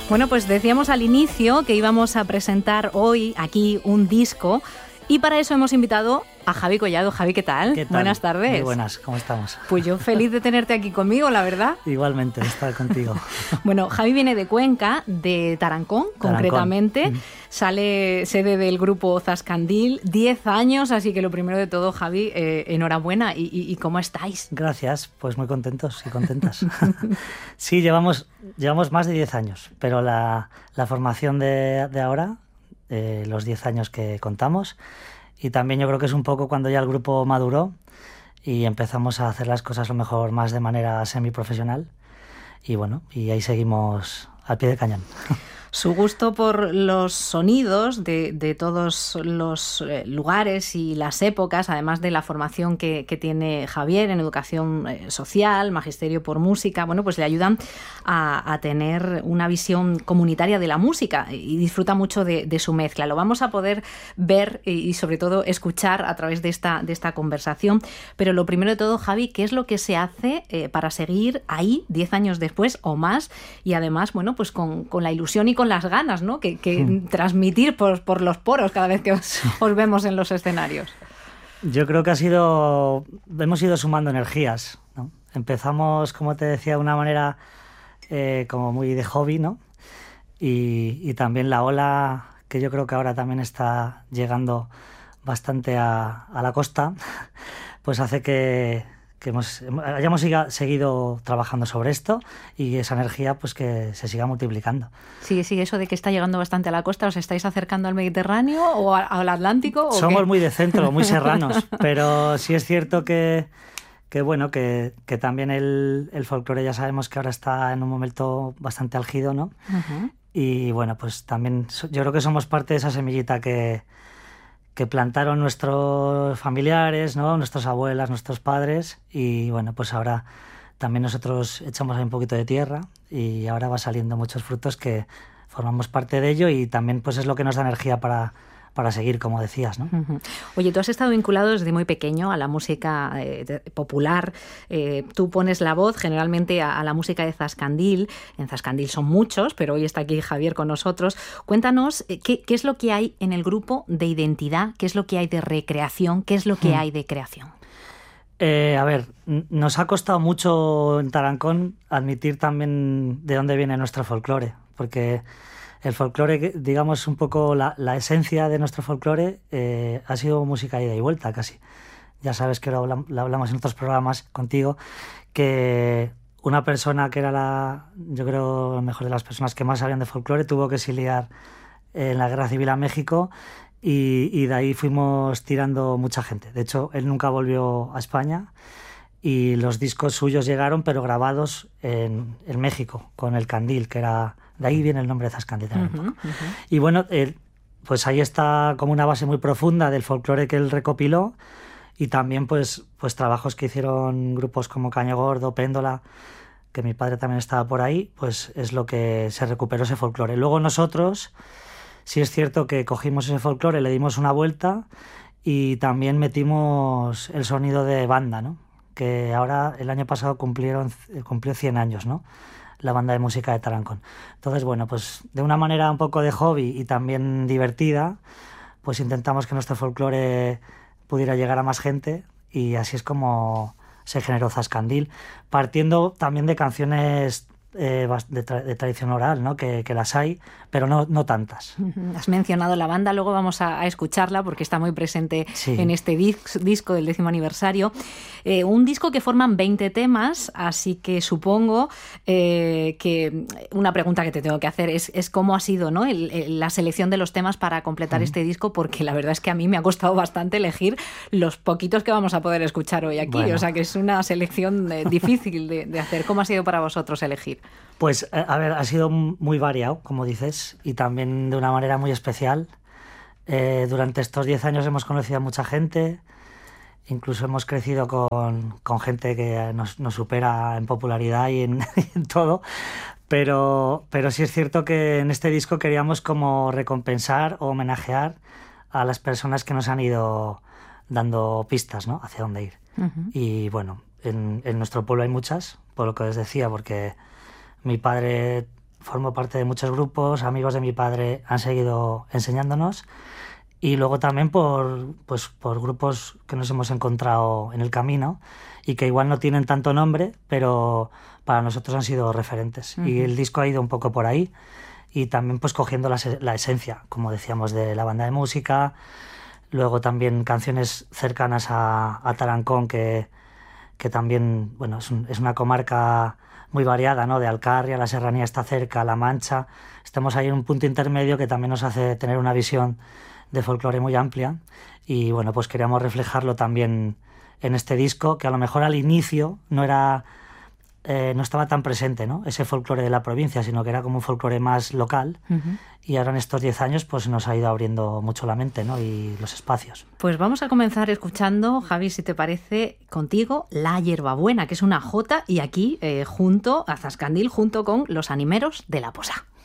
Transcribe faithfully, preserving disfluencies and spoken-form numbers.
Bueno, pues decíamos al inicio que íbamos a presentar hoy aquí un disco y para eso hemos invitado a Javi Collado. Javi, ¿qué tal? ¿Qué tal? Buenas tardes. Muy buenas, ¿cómo estamos? Pues yo feliz de tenerte aquí conmigo, la verdad. Igualmente, de estar contigo. Bueno, Javi viene de Cuenca, de Tarancón, Tarancón. concretamente. Mm. Sale sede del grupo Zascandil, diez años, así que lo primero de todo, Javi, eh, enhorabuena. ¿Y, y, ¿Y cómo estáis? Gracias, pues muy contentos y contentas. Sí, llevamos, llevamos más de diez años, pero la, la formación de, de ahora, eh, los diez años que contamos, y también yo creo que es un poco cuando ya el grupo maduró y empezamos a hacer las cosas a lo mejor más de manera semiprofesional. Y bueno, y ahí seguimos al pie del cañón. Su gusto por los sonidos de, de todos los eh, lugares y las épocas, además de la formación que, que tiene Javier en educación eh, social, magisterio por música, bueno, pues le ayudan a, a tener una visión comunitaria de la música y disfruta mucho de, de su mezcla. Lo vamos a poder ver y, y sobre todo escuchar a través de esta, de esta conversación. Pero lo primero de todo, Javi, ¿qué es lo que se hace eh, para seguir ahí diez años después o más? Y además, bueno, pues con, con la ilusión y con las ganas, ¿no? Que, que hmm. transmitir por, por los poros cada vez que os, os vemos en los escenarios. Yo creo que ha sido... hemos ido sumando energías, ¿no? Empezamos, como te decía, de una manera eh, como muy de hobby, ¿no? Y, y también la ola, que yo creo que ahora también está llegando bastante a, a la costa, pues hace que... que hemos, hayamos siga, seguido trabajando sobre esto y esa energía pues que se siga multiplicando. Sí, sí, eso de que está llegando bastante a la costa, ¿os estáis acercando al Mediterráneo o a, al Atlántico? ¿o Somos qué? Muy de centro, muy serranos, pero sí es cierto que, que bueno, que, que también el, el folclore ya sabemos que ahora está en un momento bastante álgido, ¿no? Uh-huh. Y bueno, pues también yo creo que somos parte de esa semillita que que plantaron nuestros familiares, ¿no? Nuestras abuelas, nuestros padres, y bueno, pues ahora también nosotros echamos ahí un poquito de tierra y ahora va saliendo muchos frutos que formamos parte de ello y también pues es lo que nos da energía para, para seguir, como decías, ¿no? Uh-huh. Oye, tú has estado vinculado desde muy pequeño a la música eh, de, popular. Eh, tú pones la voz generalmente a, a la música de Zascandil. En Zascandil son muchos, pero hoy está aquí Javier con nosotros. Cuéntanos eh, qué, qué es lo que hay en el grupo de identidad, qué es lo que hay de recreación, qué es lo que uh-huh. hay de creación. Eh, a ver, nos ha costado mucho en Tarancón admitir también de dónde viene nuestro folclore, porque el folclore, digamos, un poco la, la esencia de nuestro folclore eh, ha sido música ida y vuelta casi. Ya sabes que lo hablamos, lo hablamos en otros programas contigo, que una persona que era la, yo creo, la mejor de las personas que más sabían de folclore tuvo que exiliar en la Guerra Civil a México y, y de ahí fuimos tirando mucha gente. De hecho, él nunca volvió a España y los discos suyos llegaron, pero grabados en, en México, con el candil, que era... De ahí viene el nombre de Zascandil también uh-huh, un poco. Uh-huh. Y bueno, eh, pues ahí está como una base muy profunda del folclore que él recopiló y también pues, pues trabajos que hicieron grupos como Caño Gordo, Péndola, que mi padre también estaba por ahí, pues es lo que se recuperó ese folclore. Luego nosotros, sí es cierto que cogimos ese folclore, le dimos una vuelta y también metimos el sonido de banda, ¿no? Que ahora el año pasado cumplieron, cumplió cien años, ¿no? La banda de música de Tarancón. Entonces, bueno, pues de una manera un poco de hobby y también divertida, pues intentamos que nuestro folclore pudiera llegar a más gente y así es como se generó Zascandil, partiendo también de canciones eh, de, tra- de tradición oral, ¿no? Que, que las hay, pero no, no tantas. Has mencionado la banda, luego vamos a, a escucharla porque está muy presente sí. en este dis- disco del décimo aniversario. Eh, un disco que forman veinte temas, así que supongo eh, que una pregunta que te tengo que hacer es, es cómo ha sido, ¿no? el, el, la selección de los temas para completar mm. este disco, porque la verdad es que a mí me ha costado bastante elegir los poquitos que vamos a poder escuchar hoy aquí, bueno. O sea que es una selección eh, difícil de, de hacer. ¿Cómo ha sido para vosotros elegir? Pues, a ver, ha sido muy variado, como dices, y también de una manera muy especial. Eh, durante estos diez años hemos conocido a mucha gente, incluso hemos crecido con, con gente que nos, nos supera en popularidad y en, en todo, pero, pero sí es cierto que en este disco queríamos como recompensar o homenajear a las personas que nos han ido dando pistas, ¿no? Hacia dónde ir. Uh-huh. Y bueno, en, en nuestro pueblo hay muchas, por lo que os decía, porque mi padre formo parte de muchos grupos, amigos de mi padre han seguido enseñándonos, y luego también por, pues, por grupos que nos hemos encontrado en el camino y que igual no tienen tanto nombre, pero para nosotros han sido referentes. Uh-huh. Y el disco ha ido un poco por ahí, y también pues cogiendo la, la esencia, como decíamos, de la banda de música, luego también canciones cercanas a, a Tarancón, que, que también, bueno, es, un, es una comarca muy variada, ¿no? De Alcarria, la Serranía está cerca, La Mancha. Estamos ahí en un punto intermedio que también nos hace tener una visión de folclore muy amplia, y bueno, pues queríamos reflejarlo también en este disco, que a lo mejor al inicio no era eh, no estaba tan presente, ¿no? Ese folclore de la provincia, sino que era como un folclore más local. Uh-huh. Y ahora en estos diez años pues nos ha ido abriendo mucho la mente, ¿no? Y los espacios. Pues vamos a comenzar escuchando, Javi, si te parece, contigo, La Hierbabuena, que es una jota, y aquí eh, junto a Zascandil, junto con Los Animeros de la Posa.